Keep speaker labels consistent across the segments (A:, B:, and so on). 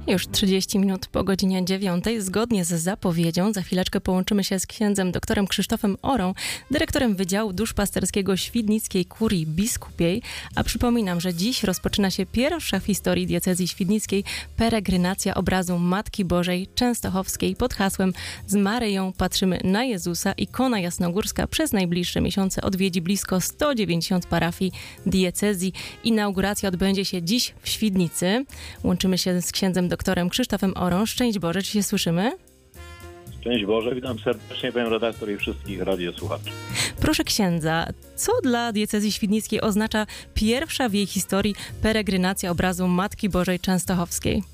A: Już 30 minut po godzinie 9. Zgodnie z zapowiedzią za chwileczkę połączymy się z księdzem doktorem Krzysztofem Orą, dyrektorem Wydziału Duszpasterskiego Świdnickiej Kurii Biskupiej. A przypominam, że dziś rozpoczyna się pierwsza w historii diecezji świdnickiej peregrinacja obrazu Matki Bożej Częstochowskiej pod hasłem "Z Maryją patrzymy na Jezusa". Ikona jasnogórska przez najbliższe miesiące odwiedzi blisko 190 parafii diecezji. Inauguracja odbędzie się dziś w Świdnicy. Łączymy się z księdzem doktorem Krzysztofem Orą. Szczęść Boże, czy się słyszymy?
B: Szczęść Boże, witam serdecznie panią redaktor i wszystkich radiosłuchaczy.
A: Proszę księdza, co dla diecezji świdnickiej oznacza pierwsza w jej historii peregrinacja obrazu Matki Bożej Częstochowskiej?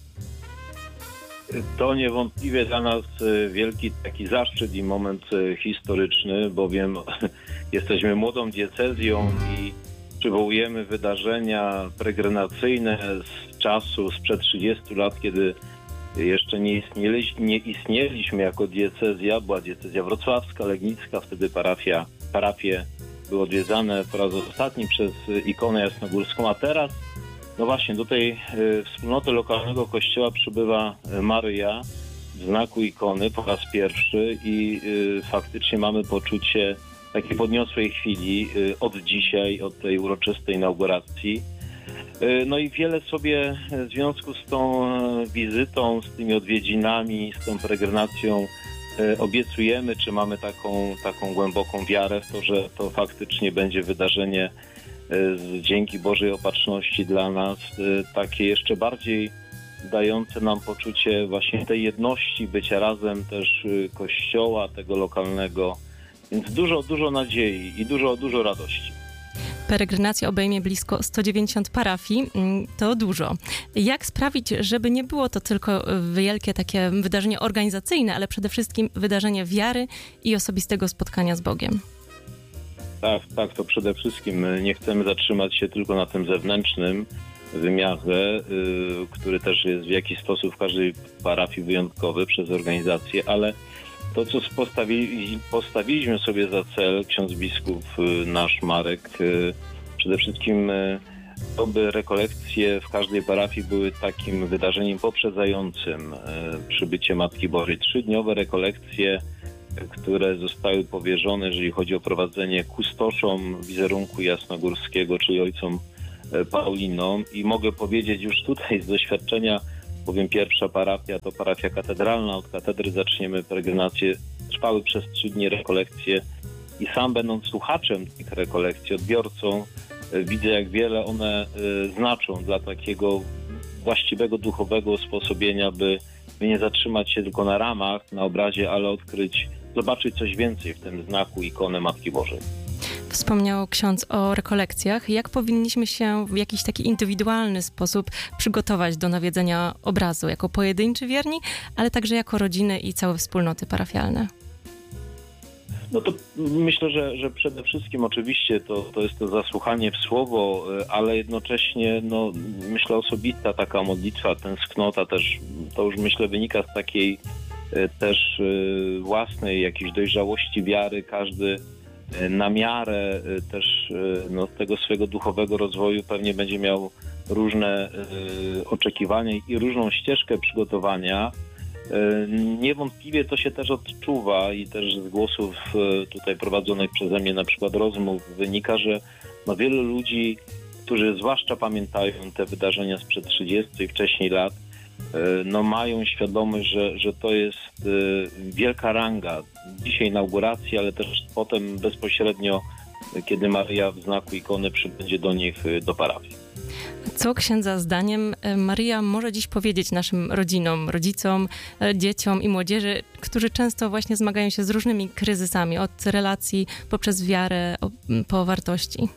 B: To niewątpliwie dla nas wielki taki zaszczyt i moment historyczny, bowiem jesteśmy młodą diecezją i przywołujemy wydarzenia peregrinacyjne z czasu sprzed 30 lat, kiedy jeszcze nie istnieliśmy jako diecezja. Była diecezja wrocławska, legnicka, wtedy parafie były odwiedzane po raz ostatni przez ikonę jasnogórską, a teraz no właśnie do tej wspólnoty lokalnego kościoła przybywa Maryja w znaku ikony po raz pierwszy i faktycznie mamy poczucie takiej podniosłej chwili od dzisiaj, od tej uroczystej inauguracji. No i wiele sobie w związku z tą wizytą, z tymi odwiedzinami, z tą peregrinacją obiecujemy, czy mamy taką głęboką wiarę w to, że to faktycznie będzie wydarzenie dzięki Bożej opatrzności dla nas, takie jeszcze bardziej dające nam poczucie właśnie tej jedności, bycia razem też kościoła, tego lokalnego. Więc dużo nadziei i dużo radości.
A: Peregrinacja obejmie blisko 190 parafii. To dużo. Jak sprawić, żeby nie było to tylko wielkie takie wydarzenie organizacyjne, ale przede wszystkim wydarzenie wiary i osobistego spotkania z Bogiem?
B: Tak, to przede wszystkim nie chcemy zatrzymać się tylko na tym zewnętrznym wymiarze, który też jest w jakiś sposób w każdej parafii wyjątkowy przez organizację, ale to, co postawiliśmy sobie za cel, ksiądz biskup nasz Marek, przede wszystkim to, by rekolekcje w każdej parafii były takim wydarzeniem poprzedzającym przybycie Matki Bożej. 3-dniowe rekolekcje, które zostały powierzone, jeżeli chodzi o prowadzenie kustoszom wizerunku jasnogórskiego, czyli ojcom Paulinom. I mogę powiedzieć już tutaj z doświadczenia, bowiem pierwsza parafia to parafia katedralna. Od katedry zaczniemy peregrinację. Trwały przez 3 dni rekolekcje i sam będąc słuchaczem tych rekolekcji, odbiorcą, widzę, jak wiele one znaczą dla takiego właściwego duchowego usposobibienia, by nie zatrzymać się tylko na ramach, na obrazie, ale zobaczyć coś więcej w tym znaku ikony Matki Bożej.
A: Wspomniał ksiądz o rekolekcjach. Jak powinniśmy się w jakiś taki indywidualny sposób przygotować do nawiedzenia obrazu, jako pojedynczy wierni, ale także jako rodziny i całe wspólnoty parafialne?
B: No to myślę, że przede wszystkim oczywiście to jest to zasłuchanie w słowo, ale jednocześnie myślę osobista taka modlitwa, tęsknota też, to już myślę wynika z takiej też własnej jakiejś dojrzałości wiary. Każdy na miarę też tego swojego duchowego rozwoju pewnie będzie miał różne oczekiwania i różną ścieżkę przygotowania. Niewątpliwie to się też odczuwa i też z głosów tutaj prowadzonych przeze mnie na przykład rozmów wynika, że wielu ludzi, którzy zwłaszcza pamiętają te wydarzenia sprzed 30 i wcześniej lat, mają świadomość, że to jest wielka ranga. Dzisiaj inauguracji, ale też potem bezpośrednio, kiedy Maryja w znaku ikony przybędzie do nich do parafii.
A: Co księdza zdaniem Maryja może dziś powiedzieć naszym rodzinom, rodzicom, dzieciom i młodzieży, którzy często właśnie zmagają się z różnymi kryzysami, od relacji poprzez wiarę, po wartości?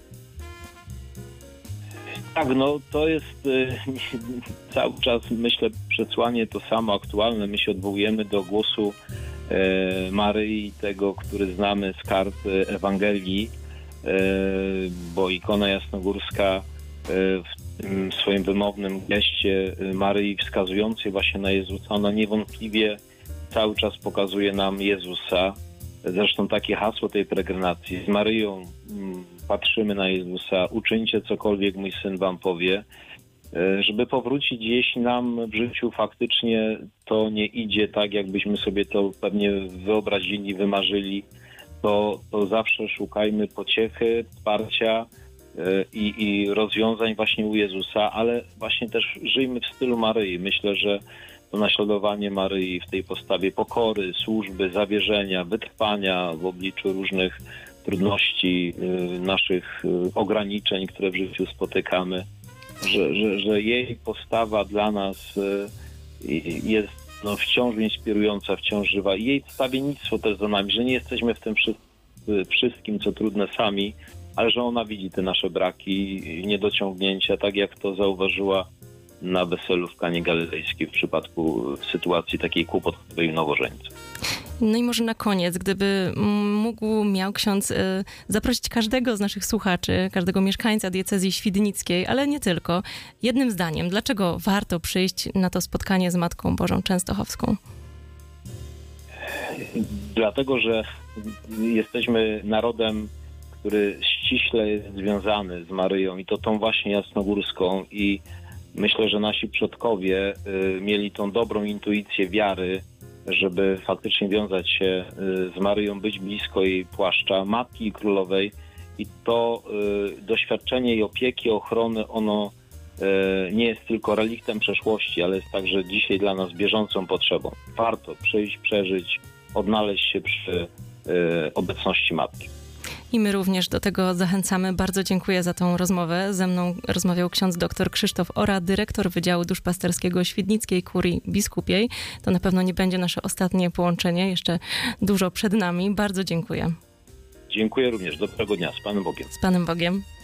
B: Tak, to jest cały czas, myślę, przesłanie to samo aktualne. My się odwołujemy do głosu Maryi, tego, który znamy z kart Ewangelii, bo ikona jasnogórska w tym swoim wymownym geście Maryi wskazującej właśnie na Jezusa, ona niewątpliwie cały czas pokazuje nam Jezusa. Zresztą takie hasło tej peregrinacji: z Maryją patrzymy na Jezusa, uczyńcie cokolwiek mój syn wam powie. żeby powrócić, jeśli nam w życiu faktycznie to nie idzie tak, jakbyśmy sobie to pewnie wyobrazili, wymarzyli, to zawsze szukajmy pociechy, wsparcia i rozwiązań właśnie u Jezusa, ale właśnie też żyjmy w stylu Maryi. Myślę, że to naśladowanie Maryi w tej postawie pokory, służby, zawierzenia, wytrwania w obliczu różnych trudności, naszych ograniczeń, które w życiu spotykamy, że jej postawa dla nas jest wciąż inspirująca, wciąż żywa. I jej wstawiennictwo też za nami, że nie jesteśmy w tym wszystkim, co trudne, sami, ale że ona widzi te nasze braki, niedociągnięcia, tak jak to zauważyła na weselu w Kanie Galilejskiej w przypadku sytuacji takiej kłopotliwej nowożeńców.
A: No i może na koniec, gdyby miał ksiądz zaprosić każdego z naszych słuchaczy, każdego mieszkańca diecezji świdnickiej, ale nie tylko, jednym zdaniem, dlaczego warto przyjść na to spotkanie z Matką Bożą Częstochowską?
B: Dlatego, że jesteśmy narodem, który ściśle jest związany z Maryją i to tą właśnie jasnogórską, i myślę, że nasi przodkowie mieli tą dobrą intuicję wiary, żeby faktycznie wiązać się z Maryją, być blisko jej płaszcza, Matki Królowej, i to doświadczenie jej opieki, ochrony, ono nie jest tylko reliktem przeszłości, ale jest także dzisiaj dla nas bieżącą potrzebą. Warto przyjść, przeżyć, odnaleźć się przy obecności Matki.
A: I my również do tego zachęcamy. Bardzo dziękuję za tą rozmowę. Ze mną rozmawiał ksiądz dr Krzysztof Ora, dyrektor Wydziału Duszpasterskiego Świdnickiej Kurii Biskupiej. To na pewno nie będzie nasze ostatnie połączenie, jeszcze dużo przed nami. Bardzo dziękuję.
B: Dziękuję również. Dobrego dnia. Z Panem Bogiem.
A: Z Panem Bogiem.